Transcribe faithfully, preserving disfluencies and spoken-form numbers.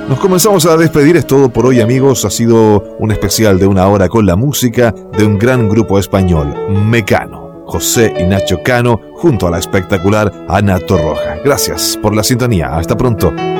Nos comenzamos a despedir, es todo por hoy, amigos. Ha sido un especial de una hora con la música de un gran grupo español, Mecano, José y Nacho Cano, junto a la espectacular Ana Torroja. Gracias por la sintonía, hasta pronto.